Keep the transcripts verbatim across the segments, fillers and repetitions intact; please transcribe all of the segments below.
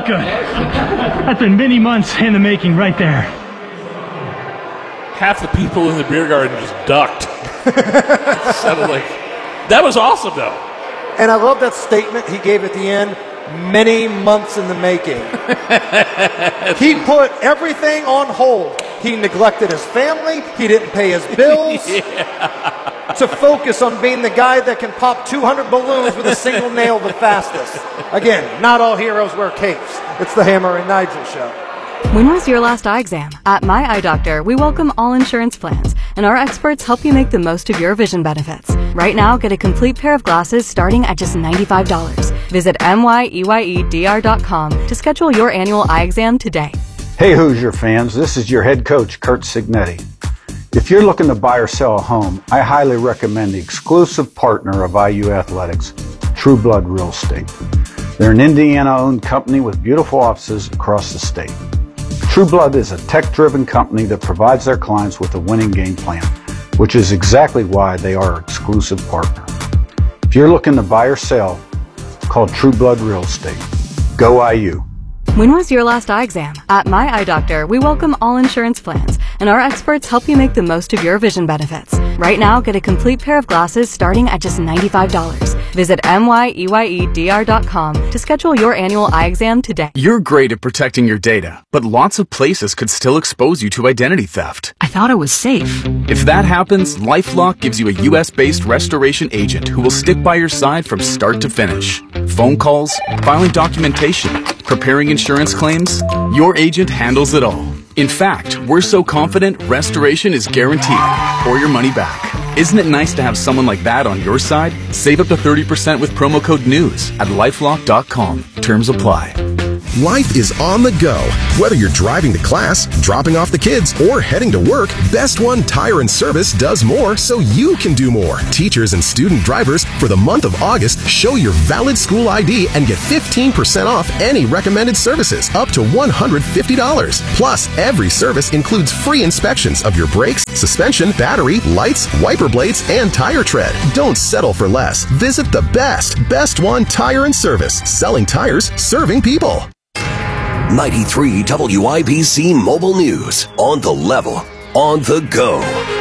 look good. That's been many months in the making right there. Half the people in the beer garden just ducked. Sounded like, that was awesome, though. And I love that statement he gave at the end, many months in the making. He put everything on hold. He neglected his family. He didn't pay his bills. Yeah. To focus on being the guy that can pop two hundred balloons with a single nail the fastest. Again, not all heroes wear capes. It's the Hammer and Nigel Show. When was your last eye exam? At My Eye Doctor, we welcome all insurance plans, and our experts help you make the most of your vision benefits. Right now, get a complete pair of glasses starting at just ninety-five dollars. Visit M Y E Y E D R dot com to schedule your annual eye exam today. Hey Hoosier fans, this is your head coach, Kurt Signetti. If you're looking to buy or sell a home, I highly recommend the exclusive partner of I U Athletics, True Blood Real Estate. They're an Indiana-owned company with beautiful offices across the state. True Blood is a tech-driven company that provides their clients with a winning game plan, which is exactly why they are our exclusive partner. If you're looking to buy or sell, call True Blood Real Estate. Go I U. When was your last eye exam? At My Eye Doctor, we welcome all insurance plans, and our experts help you make the most of your vision benefits. Right now, get a complete pair of glasses starting at just ninety-five dollars. Visit M Y E Y E D R dot com to schedule your annual eye exam today. You're great at protecting your data, but lots of places could still expose you to identity theft. I thought it was safe. If that happens, LifeLock gives you a U S-based restoration agent who will stick by your side from start to finish. Phone calls, filing documentation, preparing insurance claims, your agent handles it all. In fact, we're so confident restoration is guaranteed or your money back. Isn't it nice to have someone like that on your side? Save up to thirty percent with promo code NEWS at lifelock dot com. Terms apply. Life is on the go. Whether you're driving to class, dropping off the kids, or heading to work, Best One Tire and Service does more so you can do more. Teachers and student drivers, for the month of August, show your valid school I D and get fifteen percent off any recommended services, up to one hundred fifty dollars. Plus, every service includes free inspections of your brakes, suspension, battery, lights, wiper blades, and tire tread. Don't settle for less. Visit the best, Best One Tire and Service, selling tires, serving people. ninety-three W I B C Mobile News. On the level. On the go.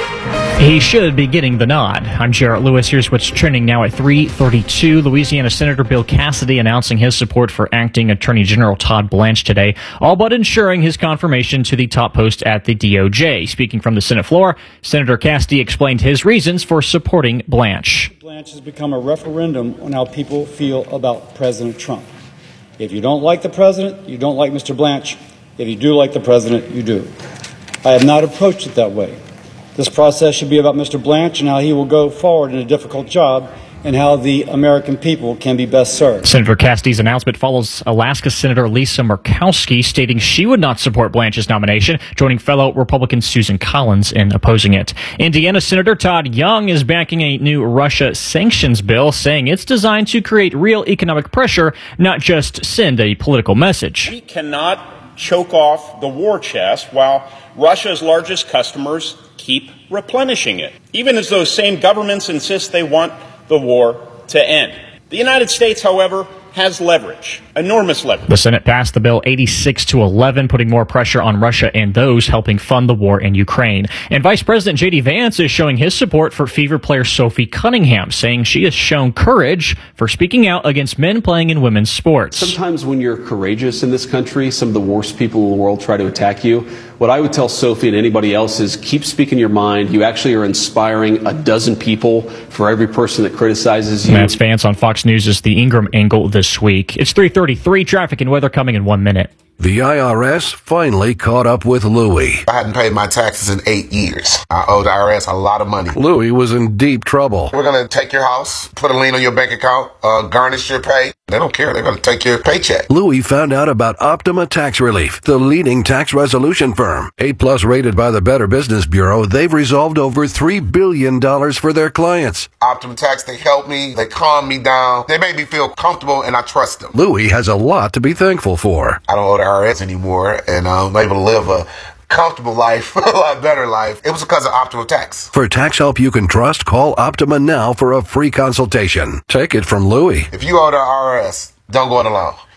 He should be getting the nod. I'm Jarrett Lewis. Here's what's trending now at three thirty-two. Louisiana Senator Bill Cassidy announcing his support for acting Attorney General Todd Blanche today, all but ensuring his confirmation to the top post at the D O J. Speaking from the Senate floor, Senator Cassidy explained his reasons for supporting Blanche. Blanche has become a referendum on how people feel about President Trump. If you don't like the president, you don't like Mister Blanche. If you do like the president, you do. I have not approached it that way. This process should be about Mister Blanche and how he will go forward in a difficult job and how the American people can be best served. Senator Cassidy's announcement follows Alaska Senator Lisa Murkowski stating she would not support Blanche's nomination, joining fellow Republican Susan Collins in opposing it. Indiana Senator Todd Young is backing a new Russia sanctions bill, saying it's designed to create real economic pressure, not just send a political message. We cannot choke off the war chest while Russia's largest customers keep replenishing it, even as those same governments insist they want the war to end. The United States, however, has leverage, enormous leverage. The Senate passed the bill eighty-six to eleven, putting more pressure on Russia and those helping fund the war in Ukraine. And Vice President J D Vance is showing his support for Fever player Sophie Cunningham, saying she has shown courage for speaking out against men playing in women's sports. Sometimes when you're courageous in this country, some of the worst people in the world try to attack you. What I would tell Sophie and anybody else is keep speaking your mind. You actually are inspiring a dozen people for every person that criticizes you. That's Vance on Fox News' The Ingram Angle this week. It's three thirty-three, traffic and weather coming in one minute. The I R S finally caught up with Louie. I hadn't paid my taxes in eight years. I owe the I R S a lot of money. Louie was in deep trouble. We're going to take your house, put a lien on your bank account, uh, garnish your pay. They don't care. They're going to take your paycheck. Louie found out about Optima Tax Relief, the leading tax resolution firm. A-plus rated by the Better Business Bureau, they've resolved over three billion dollars for their clients. Optima Tax, they help me. They calm me down. They make me feel comfortable, and I trust them. Louie has a lot to be thankful for. I don't owe the I R S anymore, and I'm able to live a comfortable life, a lot better life. It was because of Optima Tax. For tax help you can trust, call Optima now for a free consultation. Take it from Louie. If you owe the I R S, don't go it alone.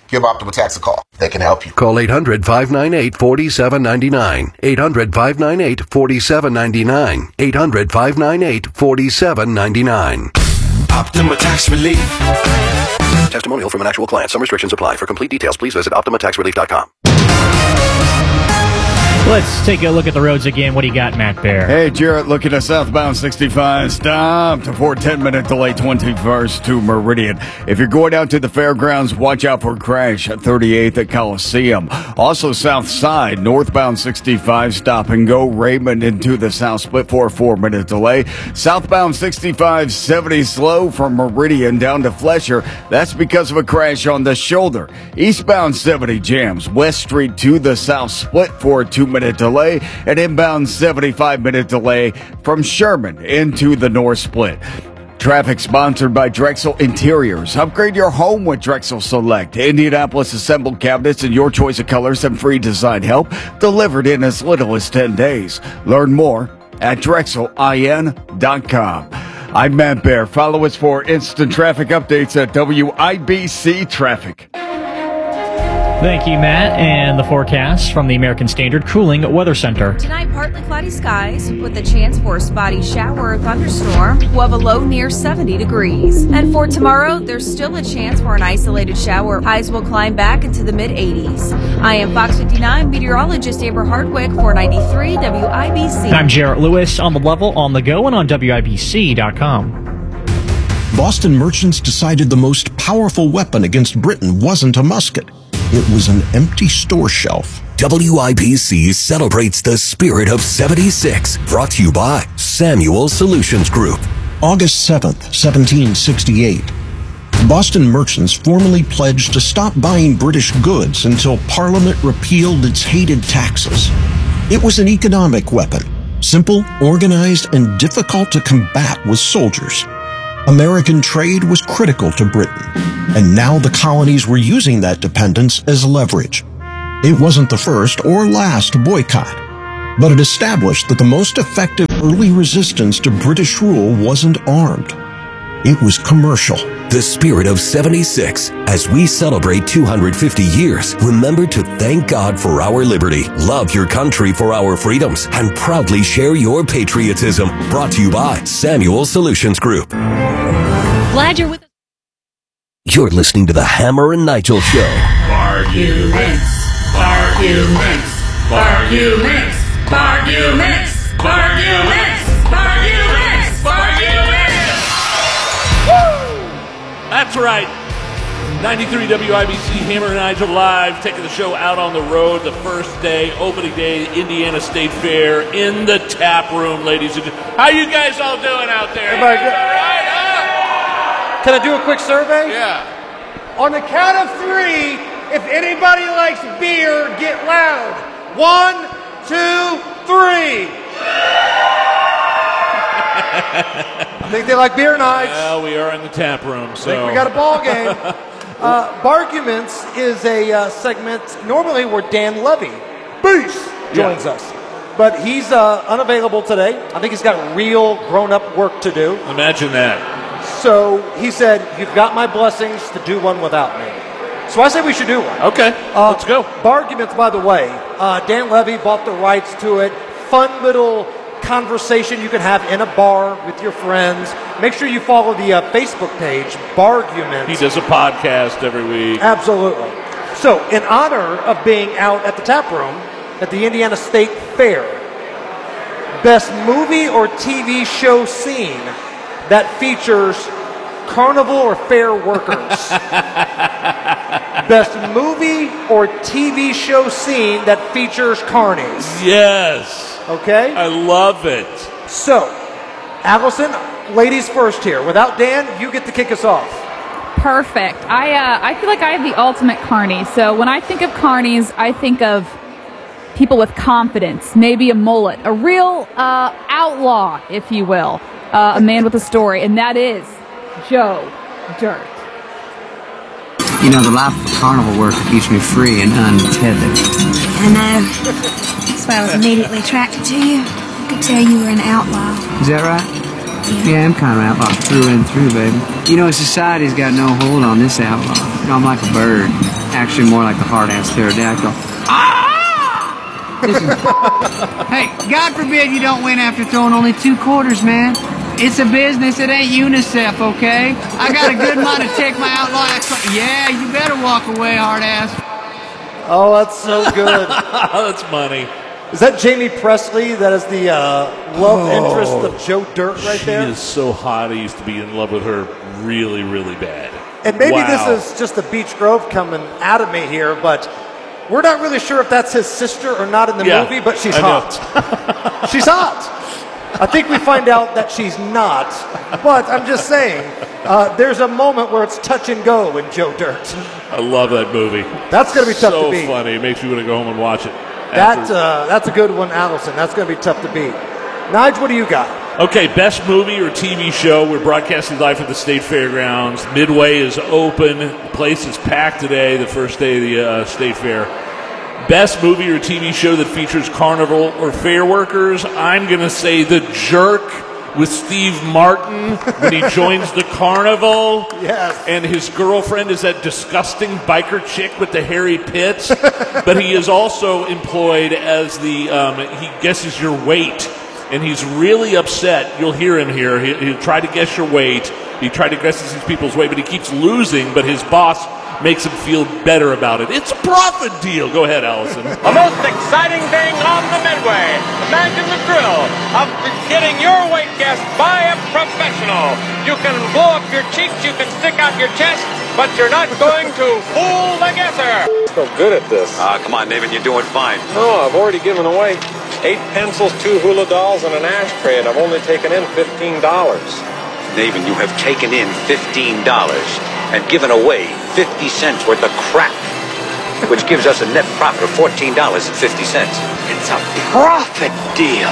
give Optima Tax a call. They can help you. Call eight hundred, five nine eight, four seven nine nine. eight hundred, five nine eight, four seven nine nine. eight hundred, five nine eight, four seven nine nine. Optima Tax Relief. Testimonial from an actual client. Some restrictions apply. For complete details, please visit optima tax relief dot com. Let's take a look at the roads again. What do you got, Matt Bear? Hey, Jarrett, looking at southbound sixty-five. Stop to four ten-minute delay, twenty-first to Meridian. If you're going out to the fairgrounds, watch out for a crash at thirty-eighth at Coliseum. Also, south side, northbound sixty-five, stop and go Raymond into the south split for a four-minute delay. Southbound sixty-five, seventy slow from Meridian down to Flesher. That's because of a crash on the shoulder. Eastbound seventy jams West Street to the south split for a two-minute delay, and inbound seventy-five minute delay from Sherman into the north split. Traffic sponsored by Drexel Interiors. Upgrade your home with Drexel Select. Indianapolis assembled cabinets in your choice of colors and free design help delivered in as little as ten days. Learn more at drexel I N dot com. I'm Matt Bear. Follow us for instant traffic updates at W I B C Traffic. Thank you, Matt. And the forecast from the American Standard Cooling Weather Center. Tonight, partly cloudy skies with a chance for a spotty shower or thunderstorm. We'll have a low near seventy degrees. And for tomorrow, there's still a chance for an isolated shower. Highs will climb back into the mid eighties. I am Fox fifty-nine meteorologist Amber Hardwick for ninety-three W I B C. I'm Jarrett Lewis on the level, on the go, and on W I B C dot com. Boston merchants decided the most powerful weapon against Britain wasn't a musket. It was an empty store shelf. W I B C celebrates the spirit of seventy-six, brought to you by Samuel Solutions Group. August seventh, seventeen sixty-eight. Boston merchants formally pledged to stop buying British goods until Parliament repealed its hated taxes. It was an economic weapon, simple, organized, and difficult to combat with soldiers. American trade was critical to Britain, and now the colonies were using that dependence as leverage. It wasn't the first or last boycott, but it established that the most effective early resistance to British rule wasn't armed. It was commercial. The spirit of seventy-six. As we celebrate two hundred fifty years, remember to thank God for our liberty, love your country for our freedoms, and proudly share your patriotism. Brought to you by Samuel Solutions Group. Glad you're with us. You're listening to the Hammer and Nigel Show. Arguments, arguments, arguments, arguments, arguments, arguments, arguments. That's right. ninety-three W I B C, Hammer and Nigel live, taking the show out on the road. The first day, opening day, Indiana State Fair in the tap room, ladies and gentlemen. How you guys all doing out there? Everybody good? All right, huh? Can I do a quick survey? Yeah. On the count of three, if anybody likes beer, get loud. One, two, three. I think they like beer nights. Well, we are in the tap room, so. I think we got a ball game. uh, Barguments is a uh, segment normally where Dan Levy, Beast, joins Yeah. us. But he's uh, unavailable today. I think he's got real grown-up work to do. Imagine that. So he said, you've got my blessings to do one without me. So I say we should do one. Okay, uh, let's go. Barguments, by the way, uh, Dan Levy bought the rights to it. Fun little conversation you can have in a bar with your friends. Make sure you follow the uh, Facebook page, Barguments. He does a podcast every week. Absolutely. So in honor of being out at the tap room at the Indiana State Fair, best movie or T V show scene that features carnival or fair workers. Best movie or T V show scene that features carnies. Yes. Okay? I love it. So, Allison, ladies first here. Without Dan, you get to kick us off. Perfect. I uh, I feel like I have the ultimate carny. So when I think of carnies, I think of people with confidence, maybe a mullet, a real uh, outlaw, if you will, uh, a man with a story, and that is Joe Dirt. You know, the life of a carnival worker keeps me free and untethered. I know. That's why I was immediately attracted to you. I could tell you were an outlaw. Is that right? Yeah, I'm kind of outlaw through and through, baby. You know, society's got no hold on this outlaw. You know, I'm like a bird. actually more like a hard-ass pterodactyl. Listen, hey, God forbid you don't win after throwing only two quarters, man. It's a business, it ain't UNICEF, okay? I got a good mind to take my outlaw act. Yeah, you better walk away, hard-ass. Oh, that's so good. That's money. Is that Jamie Presley? That is the uh, love Oh, interest of Joe Dirt right she there? is so hot. I used to be in love with her really, really bad. And maybe Wow. this is just a Beach Grove coming out of me here, but we're not really sure if that's his sister or not in the Yeah, movie, but she's I know. hot. She's hot. I think we find out that she's not, but I'm just saying, uh, there's a moment where it's touch and go in Joe Dirt. I love that movie. That's going to be tough so to beat. funny. It makes me want to go home and watch it. That after- uh, that's a good one, Allison. That's going to be tough to beat. Nige, what do you got? Okay, best movie or T V show. We're broadcasting live from the State Fairgrounds. Midway is open. The place is packed today, the first day of the uh, State Fair. Best movie or T V show that features carnival or fair workers. I'm going to say The Jerk with Steve Martin when he joins the carnival. Yes. And his girlfriend is that disgusting biker chick with the hairy pits. But he is also employed as the, um, he guesses your weight. And he's really upset. You'll hear him here. He, he'll try to guess your weight. He tried to guess these people's weight, but he keeps losing. But his boss makes him feel better about it. It's a profit deal. Go ahead, Allison. The most exciting thing on the Midway. Imagine the thrill of getting your weight guessed by a professional. You can blow up your cheeks, you can stick out your chest, but you're not going to fool the guesser. So good at this. Ah, come on, David, you're doing fine. No, I've already given away eight pencils, two hula dolls, and an ashtray, and I've only taken in fifteen dollars. Nathan, you have taken in fifteen dollars and given away fifty cents worth of crap, which gives us a net profit of fourteen dollars and fifty cents. It's a profit deal.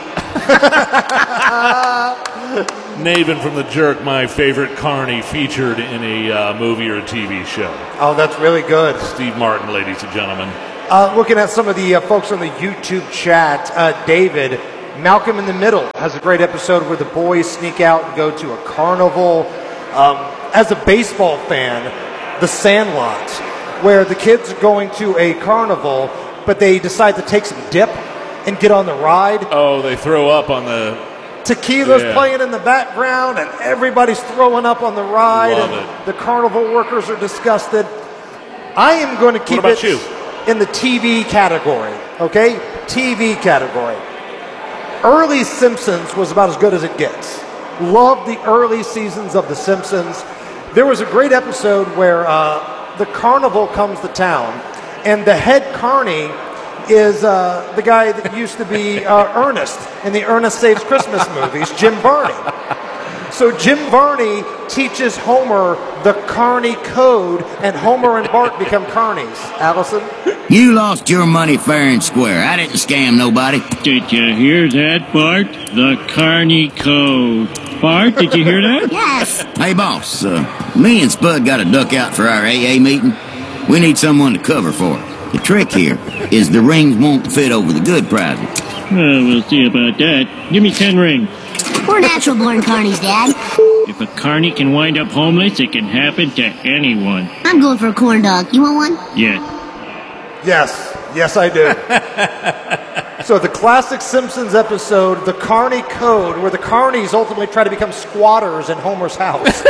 Naven from The Jerk, my favorite carny, featured in a uh, movie or a T V show. Oh, that's really good. Steve Martin, ladies and gentlemen. Uh, looking at some of the uh, folks on the YouTube chat, uh, David, Malcolm in the Middle has a great episode where the boys sneak out and go to a carnival. Um, as a baseball fan, The Sandlot, where the kids are going to a carnival, but they decide to take some dip and get on the ride. Oh, they throw up on the... Tequila's Yeah. playing in the background, and everybody's throwing up on the ride, Love and it. the carnival workers are disgusted. I am going to keep about it you? in the T V category, okay? T V category. Early Simpsons was about as good as it gets. Loved the early seasons of The Simpsons. There was a great episode where uh, the carnival comes to town, and the head carny is uh, the guy that used to be uh, Ernest in the Ernest Saves Christmas movies, Jim Varney. So Jim Varney teaches Homer the Carney code, and Homer and Bart become carnies. Allison? You lost your money fair and square. I didn't scam nobody. Did you hear that, Bart? The Carney Code. Bart, did you hear that? Yes. Hey, boss, uh, me and Spud got a duck out for our A A meeting. We need someone to cover for it. The trick here is the rings won't fit over the good prizes. Well, we'll see about that. Give me ten rings. We're natural born carnies, Dad. If a carny can wind up homeless, it can happen to anyone. I'm going for a corn dog. You want one? Yeah. Yes. Yes, I do. So the classic Simpsons episode, The Carney Code, where the carnies ultimately try to become squatters in Homer's house.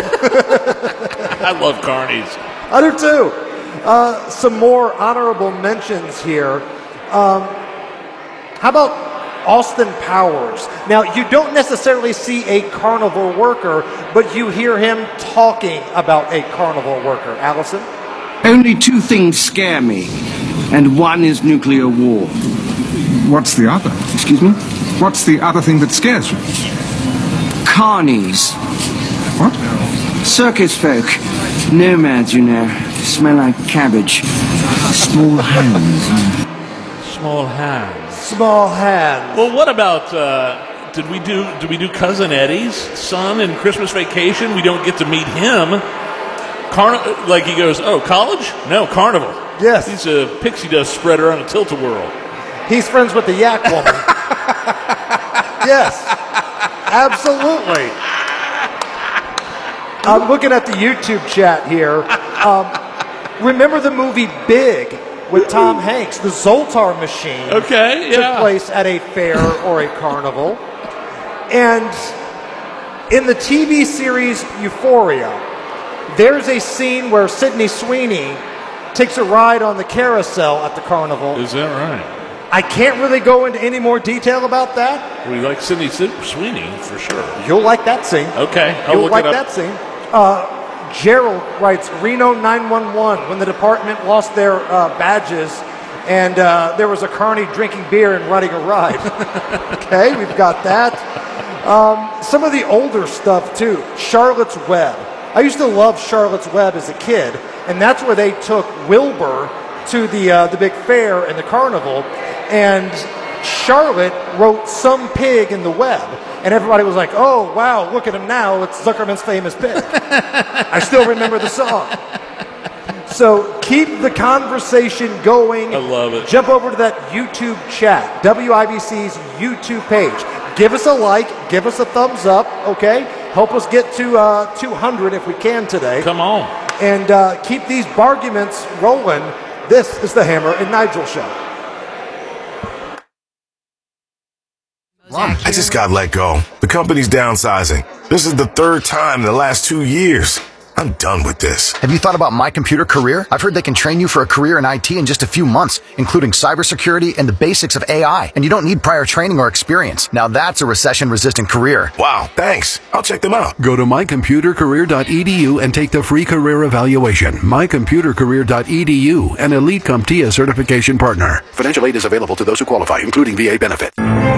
I love carnies. I do too. Uh, some more honorable mentions here. Um, how about Austin Powers? Now, you don't necessarily see a carnival worker, but you hear him talking about a carnival worker. Allison? Only two things scare me, and one is nuclear war. What's the other? Excuse me? What's the other thing that scares you? Carnies. What? Circus folk. Nomads, you know. Smell like cabbage. Small hands. Small hands. Small hands. Well, what about, uh, did we do did we do Cousin Eddie's son in Christmas Vacation? We don't get to meet him. Carn- like he goes, oh, college? No, carnival. Yes. He's a pixie dust spreader on a tilt-a-whirl. He's friends with the yak woman. Yes, absolutely. I'm looking at the YouTube chat here. Um, Remember the movie Big with Tom Hanks? The Zoltar machine okay, yeah. took place at a fair or a carnival. And in the T V series Euphoria, there's a scene where Sydney Sweeney takes a ride on the carousel at the carnival. Is that right? I can't really go into any more detail about that. We like Sydney Sweeney for sure. You'll like that scene. Okay, I'll You'll look like it up. that scene. Uh, Gerald writes, Reno nine one one, when the department lost their uh, badges and uh, there was a carny drinking beer and riding a ride. Okay, we've got that. Um, some of the older stuff, too. Charlotte's Web. I used to love Charlotte's Web as a kid, and that's where they took Wilbur to the uh, the big fair and the carnival, and Charlotte wrote Some Pig in the Web. And everybody was like, oh, wow, look at him now. It's Zuckerman's famous pig. I still remember the song. So keep the conversation going. I love it. Jump over to that YouTube chat, W I B C's YouTube page. Give us a like. Give us a thumbs up, okay? Help us get to uh, two hundred if we can today. Come on. And uh, keep these barguments rolling. This is the Hammer and Nigel Show. I just got let go. The company's downsizing. This is the third time in the last two years. I'm done with this. Have you thought about My Computer Career? I've heard they can train you for a career in I T in just a few months, including cybersecurity and the basics of A I. And you don't need prior training or experience. Now that's a recession-resistant career. Wow, thanks. I'll check them out. Go to my computer career dot e d u and take the free career evaluation. my computer career dot e d u, an Elite CompTIA certification partner. Financial aid is available to those who qualify, including V A benefit.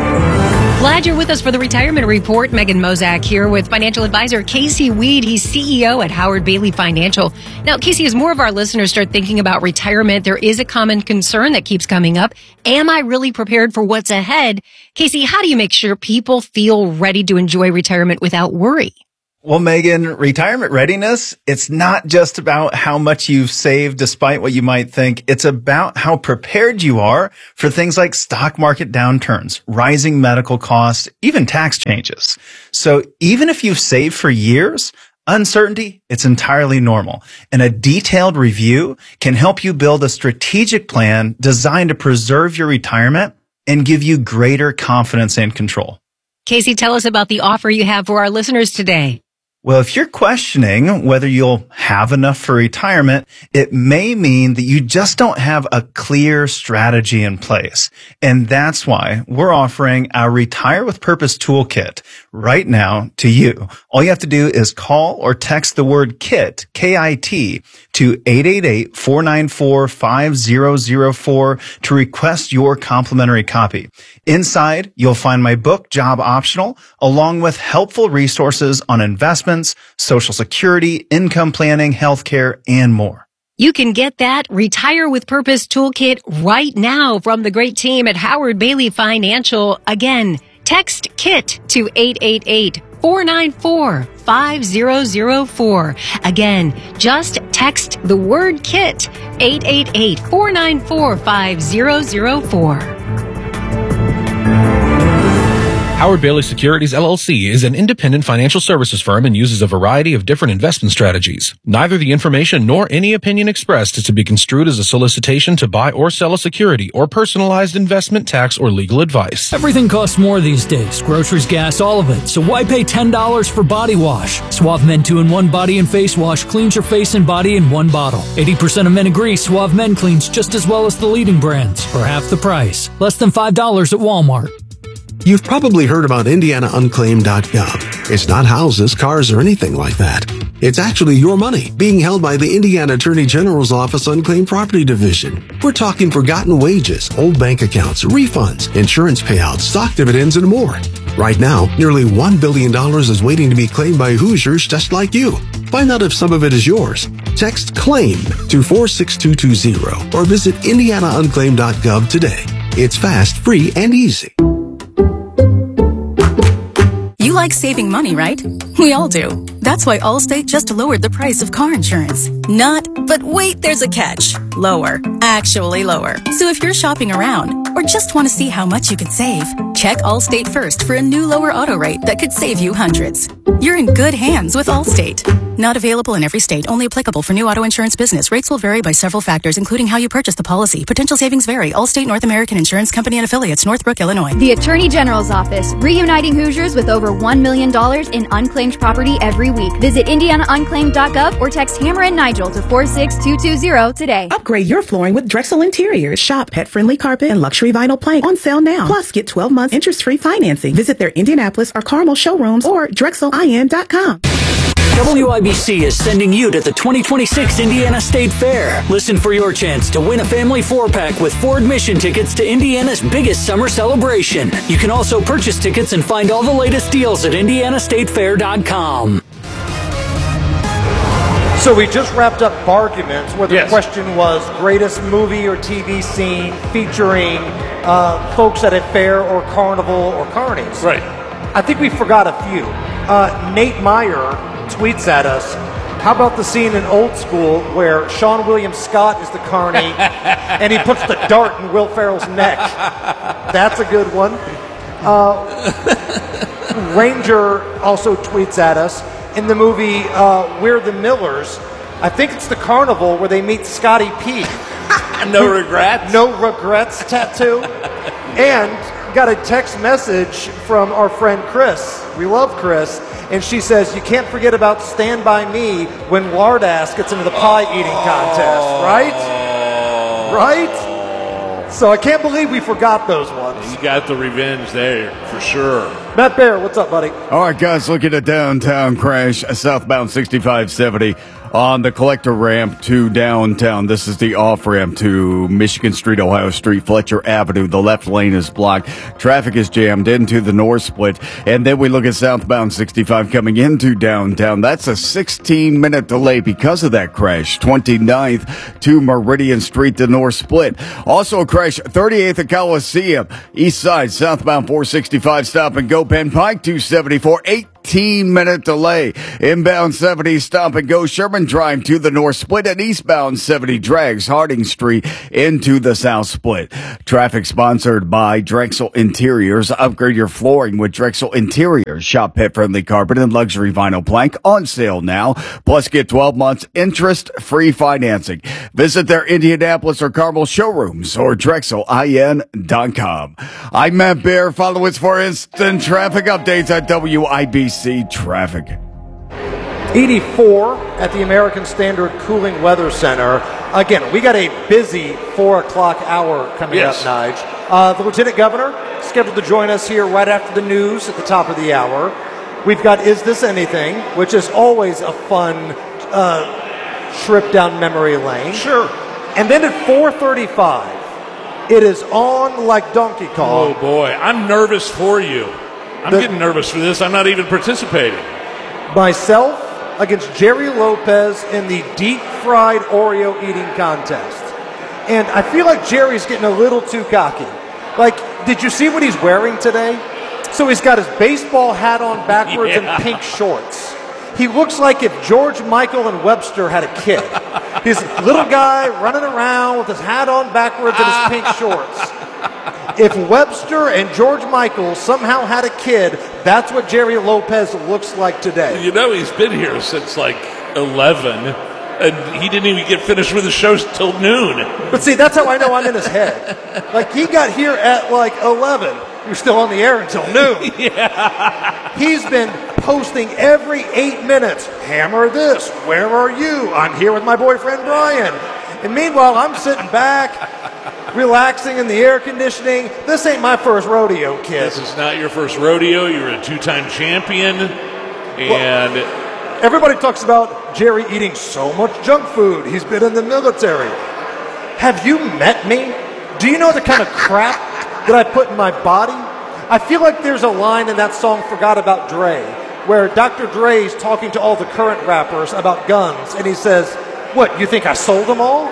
Glad you're with us for the Retirement Report. Megan Mozak here with financial advisor Casey Weed. He's C E O at Howard Bailey Financial. Now, Casey, as more of our listeners start thinking about retirement, there is a common concern that keeps coming up. Am I really prepared for what's ahead? Casey, how do you make sure people feel ready to enjoy retirement without worry? Well, Megan, retirement readiness, it's not just about how much you've saved despite what you might think. It's about how prepared you are for things like stock market downturns, rising medical costs, even tax changes. So even if you've saved for years, uncertainty, it's entirely normal. And a detailed review can help you build a strategic plan designed to preserve your retirement and give you greater confidence and control. Casey, tell us about the offer you have for our listeners today. Well, if you're questioning whether you'll have enough for retirement, it may mean that you just don't have a clear strategy in place. And that's why we're offering our Retire with Purpose Toolkit right now to you. All you have to do is call or text the word KIT, K I T, to eight eight eight, four nine four, five zero zero four to request your complimentary copy. Inside, you'll find my book, Job Optional, along with helpful resources on investments, Social Security, income planning, healthcare, and more. You can get that Retire with Purpose Toolkit right now from the great team at Howard Bailey Financial. Again, text KIT to eight eight eight, four nine four, five zero zero four. Again, just text the word KIT, eight eight eight, four nine four, five zero zero four. Howard Bailey Securities, L L C is an independent financial services firm and uses a variety of different investment strategies. Neither the information nor any opinion expressed is to be construed as a solicitation to buy or sell a security or personalized investment, tax, or legal advice. Everything costs more these days. Groceries, gas, all of it. So why pay ten dollars for body wash? Suave Men two in one Body and Face Wash cleans your face and body in one bottle. eighty percent of men agree Suave Men cleans just as well as the leading brands for half the price. Less than five dollars at Walmart. You've probably heard about Indiana Unclaimed dot gov. It's not houses, cars, or anything like that. It's actually your money being held by the Indiana Attorney General's Office Unclaimed Property Division. We're talking forgotten wages, old bank accounts, refunds, insurance payouts, stock dividends, and more. Right now, nearly one billion dollars is waiting to be claimed by Hoosiers just like you. Find out if some of it is yours. Text CLAIM to four six two two zero or visit Indiana Unclaimed dot gov today. It's fast, free, and easy. You like saving money, right? We all do. That's why Allstate just lowered the price of car insurance. Not, but wait, there's a catch. Lower. Actually lower. So if you're shopping around or just want to see how much you could save, check Allstate first for a new lower auto rate that could save you hundreds. You're in good hands with Allstate. Not available in every state. Only applicable for new auto insurance business. Rates will vary by several factors, including how you purchase the policy. Potential savings vary. Allstate North American Insurance Company and affiliates, Northbrook, Illinois. The Attorney General's Office, reuniting Hoosiers with over one million dollars in unclaimed property every week. Visit indiana unclaimed dot gov or text Hammer and Nigel to four six two two zero today. Upgrade your flooring with Drexel Interiors. Shop pet-friendly carpet and luxury vinyl plank on sale now. Plus, get twelve months interest-free financing. Visit their Indianapolis or Carmel showrooms or drexel I N dot com. W I B C is sending you to the twenty twenty-six Indiana State Fair. Listen for your chance to win a family four-pack with four admission tickets to Indiana's biggest summer celebration. You can also purchase tickets and find all the latest deals at indiana state fair dot com. So we just wrapped up Barguments, where the Yes. question was greatest movie or T V scene featuring uh, folks at a fair or carnival or carnies. Right. I think we forgot a few. Uh, Nate Meyer tweets at us, how about the scene in Old School where Sean William Scott is the carny and he puts the dart in Will Ferrell's neck? That's a good one. Uh, Ranger also tweets at us, in the movie uh, We're the Millers, I think it's the carnival where they meet Scotty P. No regrets? No regrets tattoo. And got a text message from our friend Chris. We love Chris. And she says, you can't forget about Stand By Me when Lardass gets into the pie eating contest, right? Right? So I can't believe we forgot those ones. You got the revenge there, for sure. Matt Bear, what's up, buddy? All right, guys, look at a downtown crash, southbound sixty-five seventy on the collector ramp to downtown. This is the off-ramp to Michigan Street, Ohio Street, Fletcher Avenue. The left lane is blocked. Traffic is jammed into the north split. And then we look at southbound sixty-five coming into downtown. That's a sixteen-minute delay because of that crash. twenty-ninth to Meridian Street, the north split. Also a crash, thirty-eighth at Coliseum, east side, southbound four sixty-five, stop and go. Penn Pike, two seventy-four, eighteen-minute delay. Inbound seventy, stop and go. Sherman Drive to the north split, and eastbound seventy drags Harding Street into the south split. Traffic sponsored by Drexel Interiors. Upgrade your flooring with Drexel Interiors. Shop pet-friendly carpet and luxury vinyl plank on sale now. Plus, get twelve months interest-free financing. Visit their Indianapolis or Carmel showrooms or drexel I N dot com. I'm Matt Bear. Follow us for instant traffic updates at W I B C Traffic. eighty-four at the American Standard Cooling Weather Center. Again, we got a busy four o'clock hour coming Yes. up, Nige. Uh, the Lieutenant Governor scheduled to join us here right after the news at the top of the hour. We've got Is This Anything, which is always a fun uh, trip down memory lane. Sure. And then at four thirty-five, it is on like Donkey Kong. Oh, boy. I'm nervous for you. I'm The- getting nervous for this. I'm not even participating. Myself against Jerry Lopez in the deep-fried Oreo eating contest. And I feel like Jerry's getting a little too cocky. Like, did you see what he's wearing today? So he's got his baseball hat on backwards Yeah. and pink shorts. He looks like if George Michael and Webster had a kid. He's a little guy running around with his hat on backwards and his pink shorts. If Webster and George Michael somehow had a kid, that's what Jerry Lopez looks like today. You know, he's been here since like eleven, and he didn't even get finished with the show till noon. But see, that's how I know I'm in his head. Like, he got here at like eleven. You're still on the air until noon. Yeah. He's been posting every eight minutes. Hammer this. Where are you? I'm here with my boyfriend Brian. And meanwhile, I'm sitting back, relaxing in the air conditioning. This ain't my first rodeo, kid. This is not your first rodeo. You're a two-time champion, and well, everybody talks about Jerry eating so much junk food. He's been in the military. Have you met me? Do you know the kind of crap that I put in my body? I feel like there's a line in that song Forgot About Dre, where Doctor Dre is talking to all the current rappers about guns, and he says, what, you think I sold them all?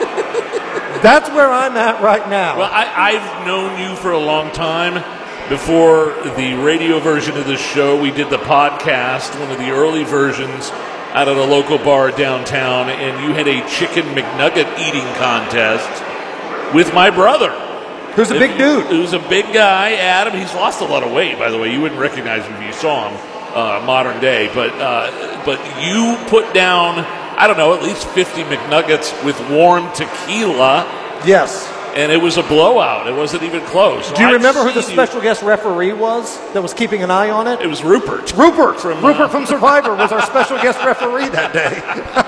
That's where I'm at right now. well, I, I've known you for a long time. Before the radio version of this show, we did the podcast, one of the early versions, out at a local bar downtown, and you had a chicken McNugget eating contest with my brother. Who's a big dude. Who's a big guy, Adam. He's lost a lot of weight, by the way. You wouldn't recognize him if you saw him uh, modern day. But uh, but you put down, I don't know, at least fifty McNuggets with warm tequila. Yes. And it was a blowout. It wasn't even close. So Do you I've remember who the seen special guest referee was that was keeping an eye on it? It was Rupert. Rupert From, Rupert uh, from Survivor was our special guest referee that day.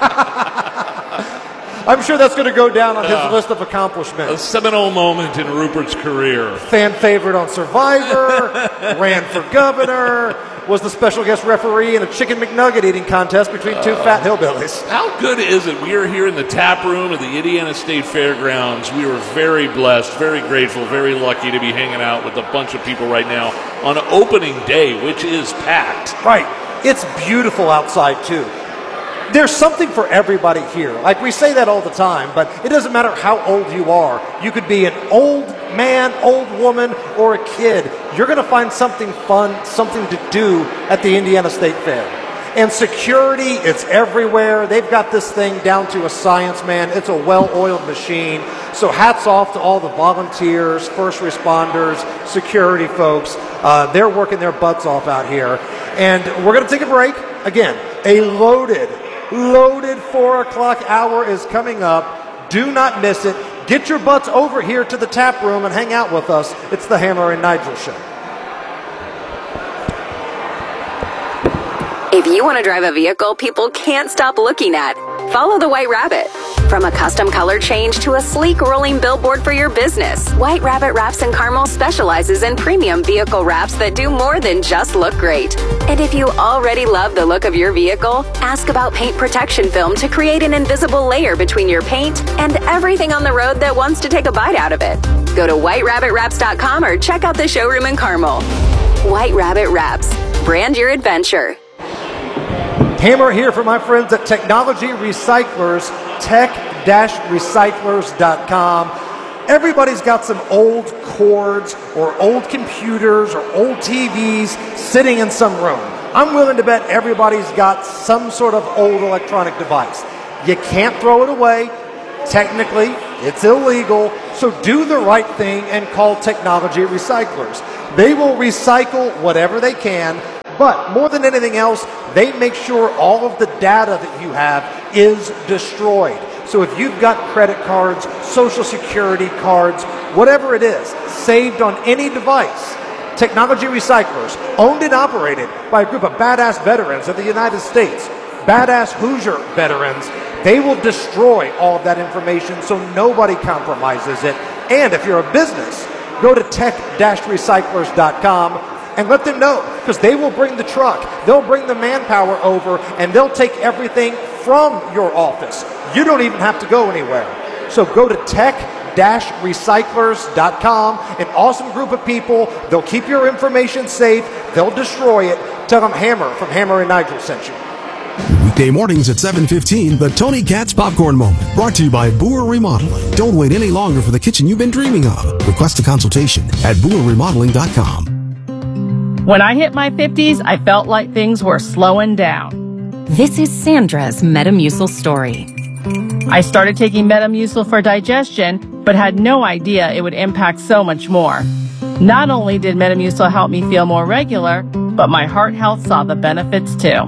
I'm sure that's going to go down on his Uh, list of accomplishments. A seminal moment in Rupert's career. Fan favorite on Survivor, ran for governor, was the special guest referee in a chicken McNugget eating contest between two Uh, fat hillbillies. How good is it? We are here in the tap room of the Indiana State Fairgrounds. We were very blessed, very grateful, very lucky to be hanging out with a bunch of people right now on opening day, which is packed. Right. It's beautiful outside, too. There's something for everybody here. Like, we say that all the time, but it doesn't matter how old you are. You could be an old man, old woman, or a kid. You're going to find something fun, something to do at the Indiana State Fair. And security, it's everywhere. They've got this thing down to a science, man. It's a well-oiled machine. So hats off to all the volunteers, first responders, security folks. Uh, they're working their butts off out here. And we're going to take a break. Again, a loaded, loaded four o'clock hour is coming up. Do not miss it. Get your butts over here to the tap room and hang out with us. It's the Hammer and Nigel Show. If you want to drive a vehicle people can't stop looking at, follow the White Rabbit. From a custom color change to a sleek rolling billboard for your business, White Rabbit Wraps and Carmel specializes in premium vehicle wraps that do more than just look great. And if you already love the look of your vehicle, ask about paint protection film to create an invisible layer between your paint and everything on the road that wants to take a bite out of it. Go to white rabbit wraps dot com or check out the showroom in Carmel. White Rabbit Wraps. Brand your adventure. Hammer here for my friends at Technology Recyclers, tech dash recyclers dot com. Everybody's got some old cords or old computers or old T Vs sitting in some room. I'm willing to bet everybody's got some sort of old electronic device. You can't throw it away. Technically, it's illegal. So do the right thing and call Technology Recyclers. They will recycle whatever they can. But more than anything else, they make sure all of the data that you have is destroyed. So if you've got credit cards, social security cards, whatever it is, saved on any device, Technology Recyclers, owned and operated by a group of badass veterans of the United States, badass Hoosier veterans, they will destroy all of that information so nobody compromises it. And if you're a business, go to tech dash recyclers dot com and let them know, because they will bring the truck, they'll bring the manpower over, and they'll take everything from your office. You don't even have to go anywhere. So go to tech dash recyclers dot com, an awesome group of people. They'll keep your information safe. They'll destroy it. Tell them Hammer from Hammer and Nigel sent you. Weekday mornings at seven fifteen, the Tony Katz Popcorn Moment. Brought to you by Boer Remodeling. Don't wait any longer for the kitchen you've been dreaming of. Request a consultation at boer remodeling dot com. When I hit my fifties, I felt like things were slowing down. This is Sandra's Metamucil story. I started taking Metamucil for digestion, but had no idea it would impact so much more. Not only did Metamucil help me feel more regular, but my heart health saw the benefits too.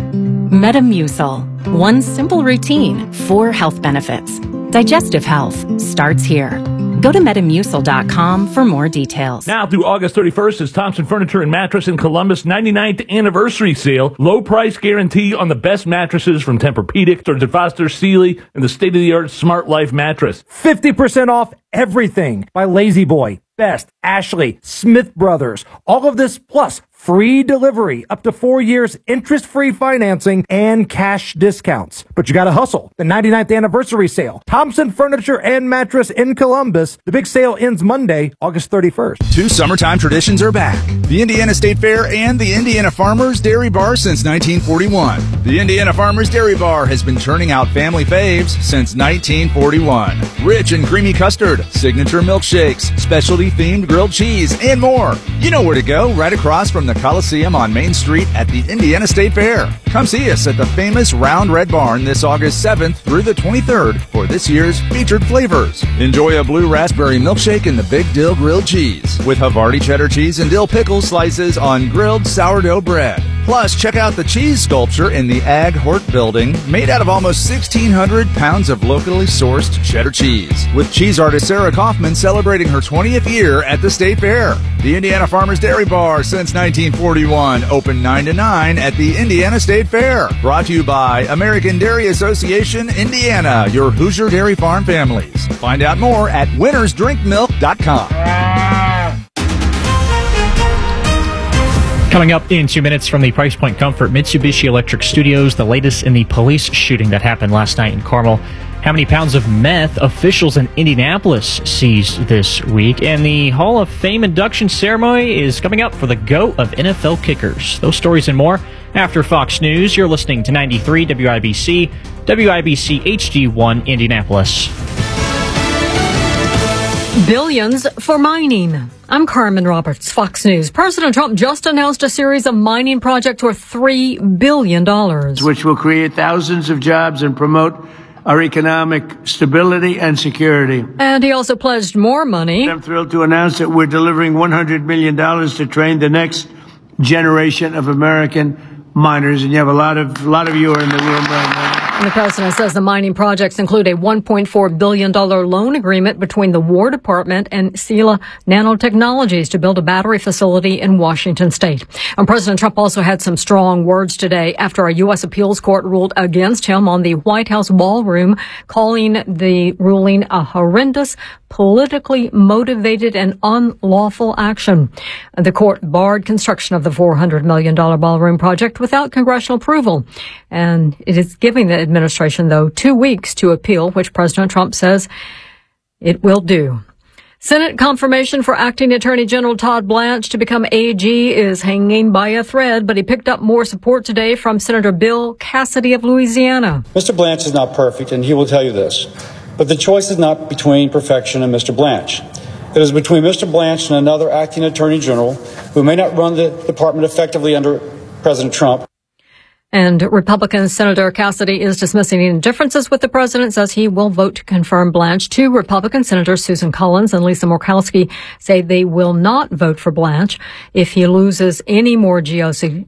Metamucil. One simple routine, four health benefits. Digestive health starts here. Go to metamucil dot com for more details. Now through August thirty-first is Thompson Furniture and Mattress in Columbus ninety-ninth anniversary sale. Low price guarantee on the best mattresses from Tempur-Pedic, Stearns and Foster, Sealy, and the state-of-the-art Smart Life mattress. fifty percent off everything by Lazy Boy, Best, Ashley, Smith Brothers. All of this plus free delivery, up to four years interest-free financing, and cash discounts. But you gotta hustle. The ninety-ninth anniversary sale. Thompson Furniture and Mattress in Columbus. The big sale ends Monday, August thirty-first. Two summertime traditions are back. The Indiana State Fair and the Indiana Farmers Dairy Bar since nineteen forty-one. The Indiana Farmers Dairy Bar has been churning out family faves since nineteen forty-one. Rich and creamy custard, signature milkshakes, specialty-themed grilled cheese, and more. You know where to go, right across from the Coliseum on Main Street at the Indiana State Fair. Come see us at the famous Round Red Barn this August seventh through the twenty-third for this year's featured flavors. Enjoy a blue raspberry milkshake and the Big Dill grilled cheese with Havarti cheddar cheese and dill pickle slices on grilled sourdough bread. Plus, check out the cheese sculpture in the Ag Hort building, made out of almost sixteen hundred pounds of locally sourced cheddar cheese, with cheese artist Sarah Kaufman celebrating her twentieth year at the State Fair. The Indiana Farmers Dairy Bar since nineteen forty-one, open nine to nine at the Indiana State Fair. Brought to you by American Dairy Association, Indiana, your Hoosier Dairy Farm families. Find out more at winners drink milk dot com. Coming up in two minutes from the Price Point Comfort Mitsubishi Electric Studios, the latest in the police shooting that happened last night in Carmel. How many pounds of meth officials in Indianapolis seized this week? And the Hall of Fame induction ceremony is coming up for the GOAT of N F L kickers. Those stories and more after Fox News. You're listening to ninety-three W I B C, W I B C H D one Indianapolis. Billions for mining. I'm Carmen Roberts, Fox News. President Trump just announced a series of mining projects worth three billion dollars. Which will create thousands of jobs and promote our economic stability and security. And he also pledged more money. I'm thrilled to announce that we're delivering one hundred million dollars to train the next generation of American miners. And you have a lot of, a lot of you are in the room right now. And the president says the mining projects include a one point four billion dollars loan agreement between the War Department and Sila Nanotechnologies to build a battery facility in Washington state. And President Trump also had some strong words today after a U S appeals court ruled against him on the White House ballroom, calling the ruling a horrendous, politically motivated and unlawful action. The court barred construction of the four hundred million dollars ballroom project without congressional approval. And it is giving the administration, though, two weeks to appeal, which President Trump says it will do. Senate confirmation for acting Attorney General Todd Blanche to become A G is hanging by a thread, but he picked up more support today from Senator Bill Cassidy of Louisiana. Mister Blanche is not perfect, and he will tell you this. But the choice is not between perfection and Mister Blanche. It is between Mister Blanche and another acting Attorney General who may not run the department effectively under President Trump. And Republican Senator Cassidy is dismissing any differences with the president, says he will vote to confirm Blanche. Two Republican Senators, Susan Collins and Lisa Murkowski, say they will not vote for Blanche if he loses any more G O C